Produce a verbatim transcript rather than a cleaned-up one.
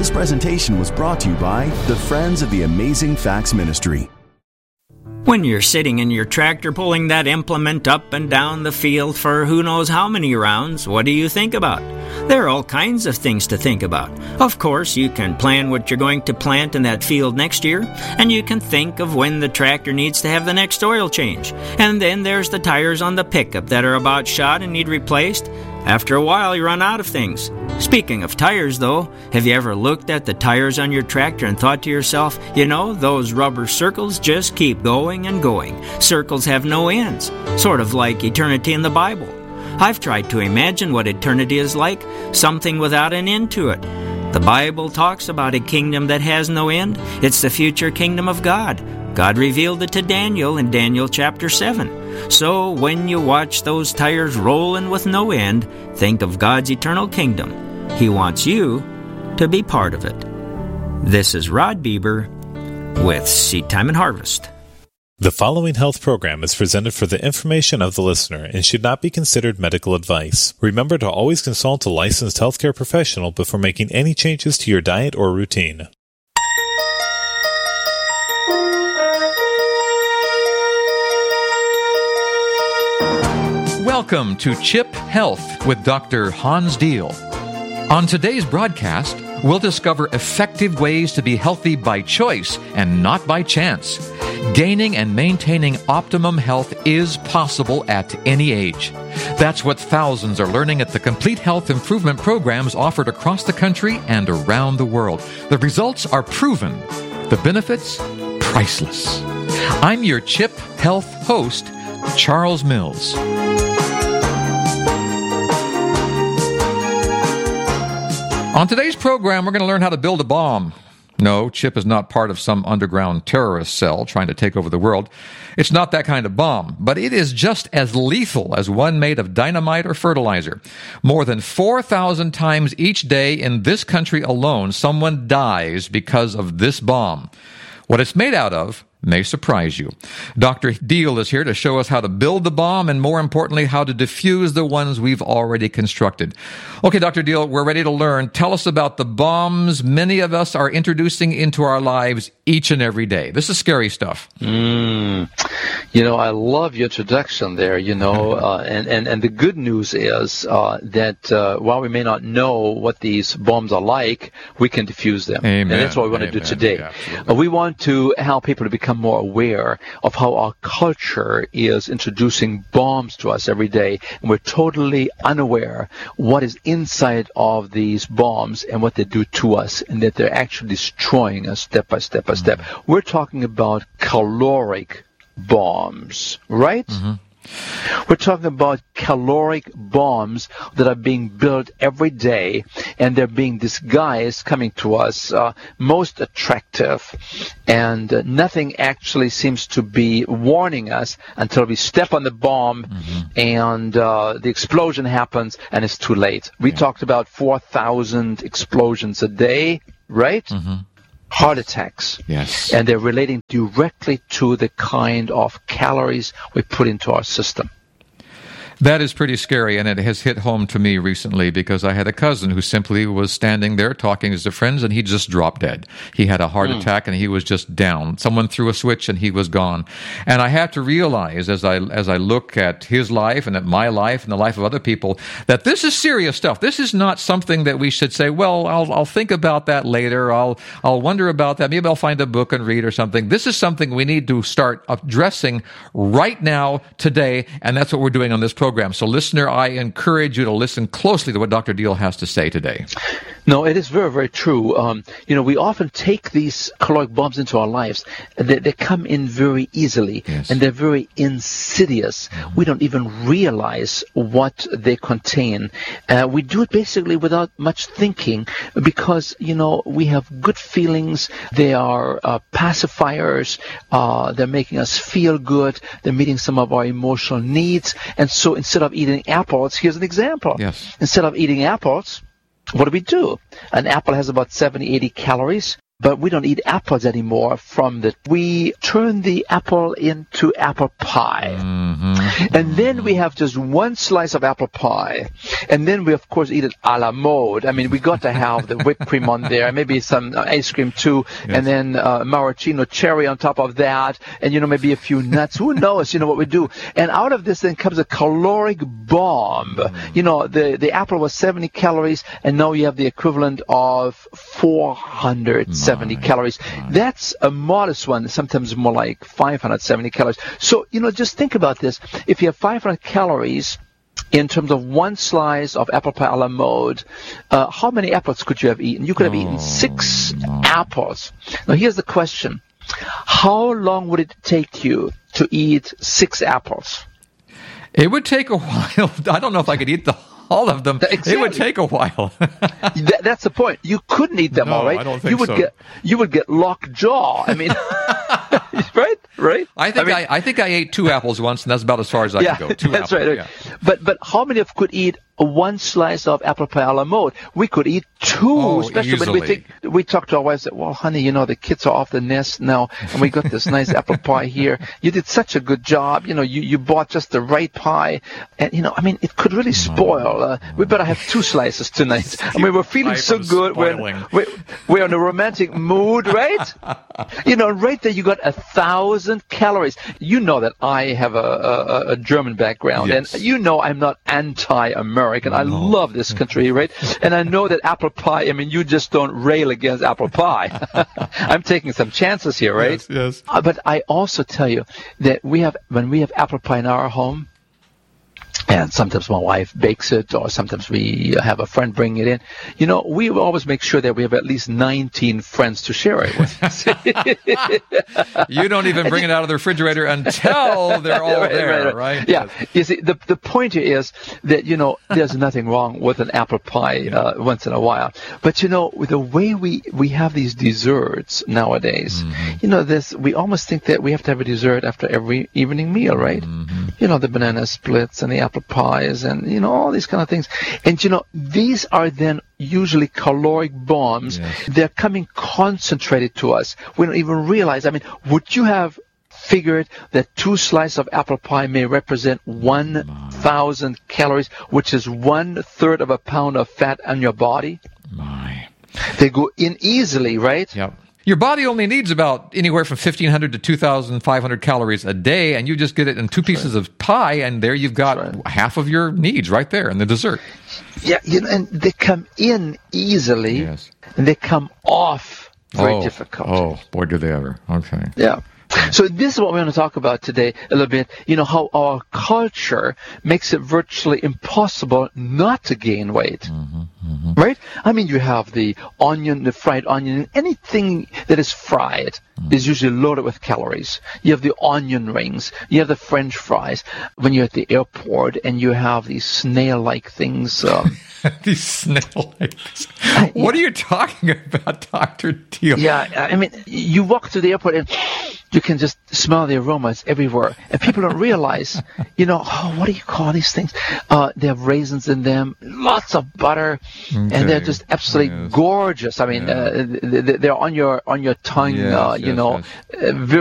This presentation was brought to you by the Friends of the Amazing Facts Ministry. When you're sitting in your tractor pulling that implement up and down the field for who knows how many rounds, what do you think about? There are all kinds of things to think about. Of course, you can plan what you're going to plant in that field next year, and you can think of when the tractor needs to have the next oil change. And then there's the tires on the pickup that are about shot and need replaced. After a while, you run out of things. Speaking of tires, though, have you ever looked at the tires on your tractor and thought to yourself, you know, those rubber circles just keep going and going. Circles have no ends, sort of like eternity in the Bible. I've tried to imagine what eternity is like, something without an end to it. The Bible talks about a kingdom that has no end. It's the future kingdom of God. God revealed it to Daniel in Daniel chapter seven. So when you watch those tires rolling with no end, think of God's eternal kingdom. He wants you to be part of it. This is Rod Bieber with Seed Time and Harvest. The following health program is presented for the information of the listener and should not be considered medical advice. Remember to always consult a licensed healthcare professional before making any changes to your diet or routine. Welcome to Chip Health with Doctor Hans Deal. On today's broadcast, we'll discover effective ways to be healthy by choice and not by chance. Gaining and maintaining optimum health is possible at any age. That's what thousands are learning at the complete health improvement programs offered across the country and around the world. The results are proven. The benefits, priceless. I'm your Chip Health host, Charles Mills. On today's program, we're going to learn how to build a bomb. No, Chip is not part of some underground terrorist cell trying to take over the world. It's not that kind of bomb, but it is just as lethal as one made of dynamite or fertilizer. More than four thousand times each day in this country alone, someone dies because of this bomb. What it's made out of may surprise you. Doctor Deal is here to show us how to build the bomb and, more importantly, how to defuse the ones we've already constructed. Okay, Doctor Deal, we're ready to learn. Tell us about the bombs many of us are introducing into our lives each and every day. This is scary stuff. Mm. You know, I love your introduction there, you know, uh, and, and, and the good news is uh, that uh, while we may not know what these bombs are like, we can defuse them. Amen. And that's what we want Amen. to do today. Yeah, uh, we want to help people to become more aware of how our culture is introducing bombs to us every day, and we're totally unaware what is inside of these bombs and what they do to us, and that they're actually destroying us step by step by step. We're talking about caloric bombs, right? Mm-hmm. We're talking about caloric bombs that are being built every day, and they're being disguised, coming to us uh, most attractive, and uh, nothing actually seems to be warning us until we step on the bomb, mm-hmm. and uh, the explosion happens, and it's too late. We yeah. talked about four thousand explosions a day, right? Mm-hmm. Heart attacks. Yes. And they're relating directly to the kind of calories we put into our system. That is pretty scary, and it has hit home to me recently because I had a cousin who simply was standing there talking to his friends, and he just dropped dead. He had a heart mm. attack, and he was just down. Someone threw a switch, and he was gone. And I had to realize, as I as I look at his life and at my life and the life of other people, that this is serious stuff. This is not something that we should say, well, I'll I'll think about that later. I'll I'll wonder about that. Maybe I'll find a book and read or something. This is something we need to start addressing right now, today, and that's what we're doing on this program. So, listener, I encourage you to listen closely to what Doctor Deal has to say today. No, it is very, very true. Um, you know, we often take these caloric bombs into our lives. They, they come in very easily, yes. and they're very insidious. Mm-hmm. We don't even realize what they contain. Uh, we do it basically without much thinking because, you know, we have good feelings. They are uh, pacifiers. Uh, they're making us feel good. They're meeting some of our emotional needs. And so instead of eating apples, here's an example. Yes. Instead of eating apples, what do we do? An apple has about seventy, eighty calories, but we don't eat apples anymore from the... We turn the apple into apple pie. Mm-hmm. Mm-hmm. And then we have just one slice of apple pie. And then we, of course, eat it a la mode. I mean, we got to have the whipped cream on there, maybe some uh, ice cream too, yes. and then uh, maraschino cherry on top of that, and, you know, maybe a few nuts. Who knows, you know, what we do. And out of this then comes a caloric bomb. Mm. You know, the, the apple was seventy calories, and now you have the equivalent of four hundred seventy my, calories. My. That's a modest one, sometimes more like five hundred seventy calories. So, you know, just think about this. If you have five hundred calories in terms of one slice of apple pie a la mode, uh, how many apples could you have eaten? You could have oh, eaten six no. apples. Now, here's the question. How long would it take you to eat six apples? It would take a while. I don't know if I could eat the all of them. Exactly. It would take a while. that, that's the point. You couldn't eat them no, all, right? I don't think you would so. Get, you would get locked jaw. I mean, right? Right? I think I, I, mean, I, I think I ate two apples once, and that's about as far as I yeah, could go. Two that's apples, right. Yeah. But but how many of us could eat one slice of apple pie a la mode? We could eat two, oh, especially easily. when we think we talk to our wives. That, well, honey, you know the kids are off the nest now, and we got this nice apple pie here. You did such a good job. You know, you, you bought just the right pie, and you know, I mean, it could really spoil. Uh, we better have two slices tonight. I mean, we're feeling so good. We're, we're we're in a romantic mood, right? You know, right there, you got a thousand calories. You know that I have a, a, a German background, yes. and you know I'm not anti-American. No. I love this country, right? And I know that apple pie, I mean, you just don't rail against apple pie. I'm taking some chances here, right? Yes, yes. Uh, but I also tell you that we have, when we have apple pie in our home, and sometimes my wife bakes it, or sometimes we have a friend bring it in. You know, we always make sure that we have at least nineteen friends to share it with. You don't even bring it out of the refrigerator until they're all right, there, right, right? right? Yeah. Yes. You see, the the point here is that, you know, there's nothing wrong with an apple pie yeah. uh, once in a while. But, you know, with the way we, we have these desserts nowadays, mm-hmm. you know, this we almost think that we have to have a dessert after every evening meal, right? Mm-hmm. You know, the banana splits and the apple pies and, you know, all these kind of things. And, you know, these are then usually caloric bombs. Yes. They're coming concentrated to us. We don't even realize. I mean, would you have figured that two slices of apple pie may represent one thousand calories, which is one-third of a pound of fat on your body? My. They go in easily, right? Yep. Your body only needs about anywhere from fifteen hundred to two thousand five hundred calories a day, and you just get it in two pieces right. of pie, and there you've got right. half of your needs right there in the dessert. Yeah, you know, and they come in easily, yes. and they come off very oh, difficult. Oh, boy, do they ever. Okay. Yeah. So this is what we're going to talk about today a little bit. You know, how our culture makes it virtually impossible not to gain weight. Mm-hmm, mm-hmm. Right? I mean, you have the onion, the fried onion. Anything that is fried mm-hmm. is usually loaded with calories. You have the onion rings. You have the French fries. When you're at the airport and you have these snail-like things. Um, these snail-like things. What yeah. are you talking about, Doctor Teal? Yeah, I mean, you walk to the airport and you can just smell the aromas everywhere. And people don't realize, you know, oh, what do you call these things? Uh, they have raisins in them, lots of butter, okay. and they're just absolutely yes. gorgeous. I mean, yeah. uh, they're on your on your tongue, yes, uh, you yes, know, yes. Uh, very